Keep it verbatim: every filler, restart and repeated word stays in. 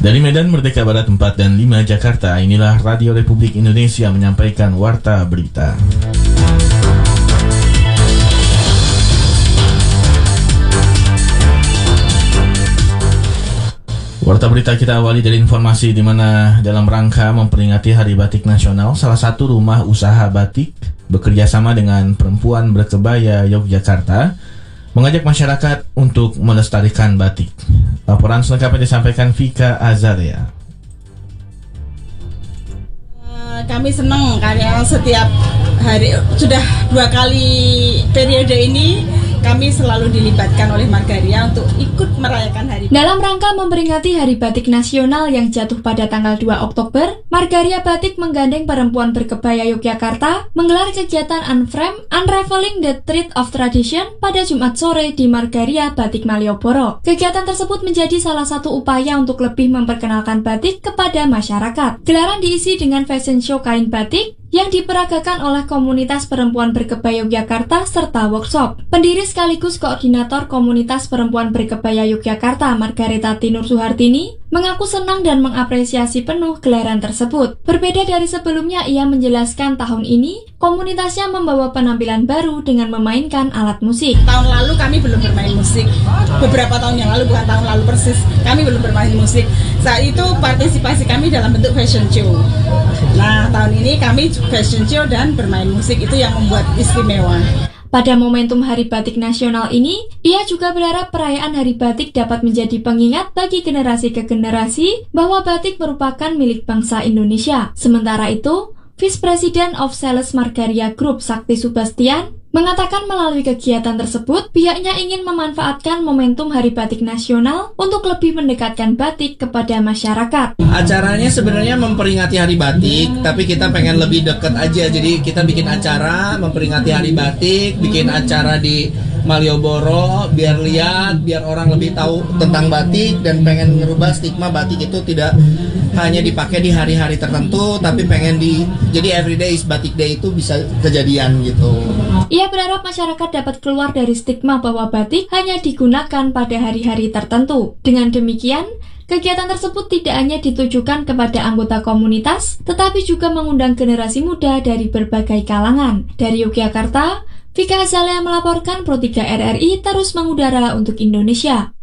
Dari Medan Merdeka Barat empat dan lima Jakarta, inilah Radio Republik Indonesia menyampaikan Warta Berita. Warta Berita kita awali dari informasi di mana dalam rangka memperingati Hari Batik Nasional, salah satu rumah usaha batik bekerjasama dengan perempuan berkebaya Yogyakarta mengajak masyarakat untuk melestarikan batik. Laporan selengkapnya disampaikan Vika Azaria. Kami senang karena setiap hari, sudah dua kali periode ini kami selalu dilibatkan oleh Margaria untuk ikut merayakan Hari Batik. Dalam rangka memperingati Hari Batik Nasional yang jatuh pada tanggal dua Oktober, Margaria Batik menggandeng perempuan berkebaya Yogyakarta menggelar kegiatan Unframe Unraveling the Thread of Tradition pada Jumat sore di Margaria Batik Malioboro. Kegiatan tersebut menjadi salah satu upaya untuk lebih memperkenalkan batik kepada masyarakat. Gelaran diisi dengan fashion show kain batik yang diperagakan oleh komunitas perempuan berkebaya Yogyakarta serta workshop. Pendiri sekaligus koordinator komunitas perempuan berkebaya Yogyakarta, Margareta Tinur Suhartini, mengaku senang dan mengapresiasi penuh gelaran tersebut. Berbeda dari sebelumnya, ia menjelaskan tahun ini komunitasnya membawa penampilan baru dengan memainkan alat musik. Tahun lalu kami belum bermain musik. Beberapa tahun yang lalu, bukan tahun lalu persis, kami belum bermain musik. Saat itu partisipasi kami dalam bentuk fashion show. Nah, tahun ini kami fashion show dan bermain musik, itu yang membuat istimewa. Pada momentum Hari Batik Nasional ini, ia juga berharap perayaan Hari Batik dapat menjadi pengingat bagi generasi ke generasi bahwa batik merupakan milik bangsa Indonesia. Sementara itu, Vice President of Sales Margaria Group Sakti Subastian mengatakan melalui kegiatan tersebut, pihaknya ingin memanfaatkan momentum Hari Batik Nasional untuk lebih mendekatkan batik kepada masyarakat. Acaranya sebenarnya memperingati Hari Batik, tapi kita pengen lebih dekat aja. Jadi kita bikin acara memperingati Hari Batik, bikin acara di Malioboro, biar lihat, biar orang lebih tahu tentang batik, dan pengen ngerubah stigma batik itu tidak hanya dipakai di hari-hari tertentu, tapi pengen di, jadi everyday is Batik Day itu bisa kejadian gitu. Ia berharap masyarakat dapat keluar dari stigma bahwa batik hanya digunakan pada hari-hari tertentu. Dengan demikian, kegiatan tersebut tidak hanya ditujukan kepada anggota komunitas, tetapi juga mengundang generasi muda dari berbagai kalangan. Dari Yogyakarta, Vika Azalea melaporkan Pro tiga R R I terus mengudara untuk Indonesia.